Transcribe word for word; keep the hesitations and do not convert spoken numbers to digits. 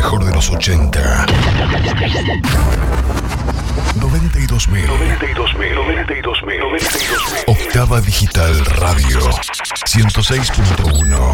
mejor de los ochenta. noventa y dos mil. noventa y dos mil. noventa y dos mil. noventa y dos mil. Octava Digital Radio. ciento seis punto uno.